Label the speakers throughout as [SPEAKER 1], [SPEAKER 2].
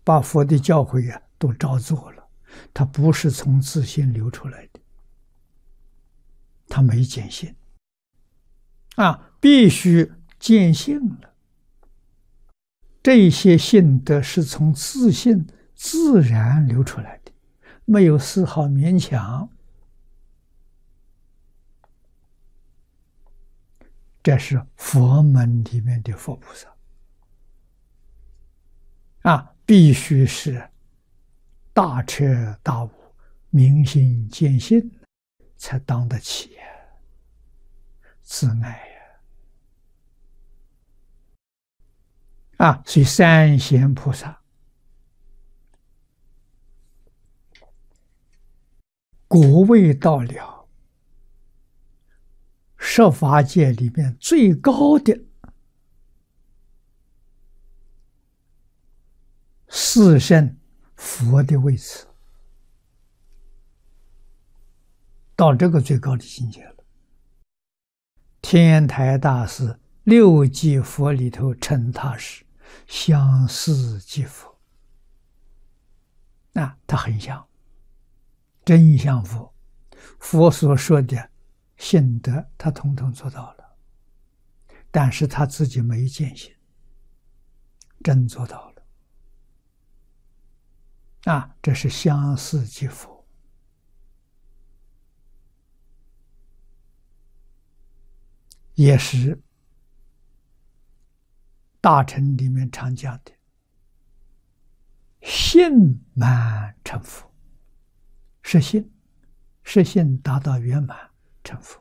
[SPEAKER 1] 把佛的教诲都照做了，他不是从自心流出来的，他没见性必须见性了。这些性德是从自性自然流出来的，没有丝毫勉强。这是佛门里面的佛菩萨必须是大彻大悟、明心见性，才当得起自爱所以三贤菩萨果位到了十法界里面最高的四圣佛的位置，到这个最高的境界了。天台大师六即佛里头称他是相似即佛，他很像真像佛，佛所说的性德他统统做到了，但是他自己没见性，真做到了这是相似即佛。也是大乘里面常讲的性满成佛，是性达到圆满成佛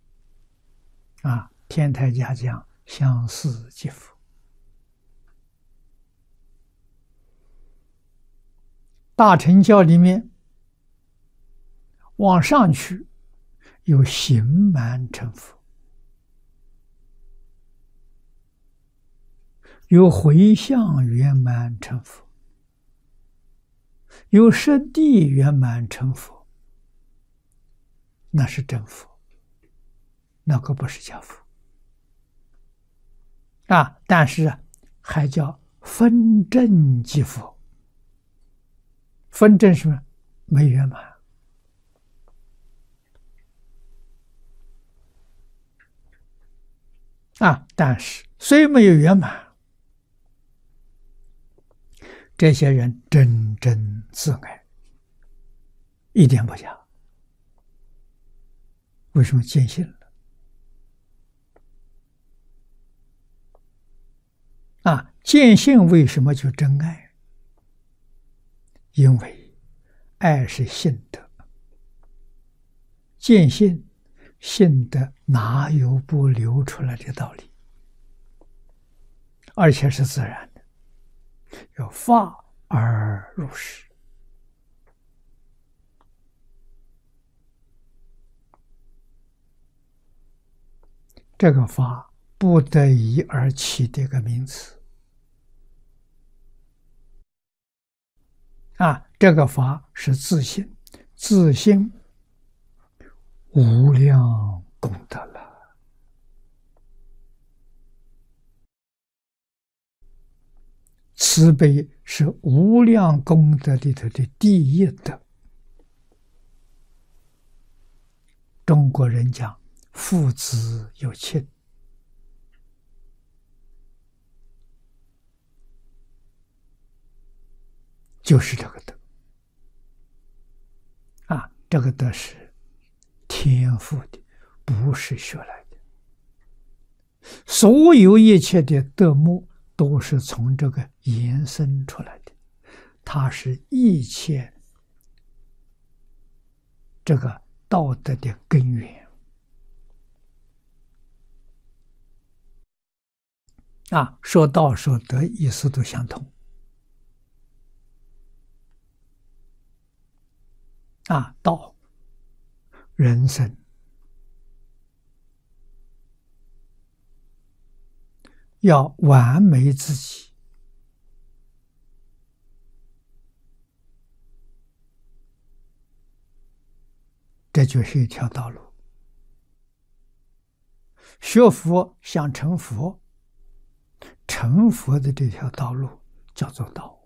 [SPEAKER 1] 天台家讲相似即佛。大乘教里面往上去有行满成佛，有回向圆满成佛，有摄地圆满成佛，那是真佛，那个不是假佛但是还叫分正即佛。分正是没圆满但是虽没有圆满，这些人真正自爱，一点不假。为什么见性了见性为什么就真爱？因为爱是性德，见性性德哪有不流出来的道理？而且是自然的，有法而入实。这个法不得已而起的一个名词这个法是自性，自性无量功德了。慈悲是无量功德里头的第一德。中国人讲父子有亲，就是这个德这个德是天赋的，不是学来的。所有一切的德目都是从这个延伸出来的，它是一切这个道德的根源说道说德意思都相同道人生要完美自己，这就是一条道路。学佛想成佛，成佛的这条道路叫做道。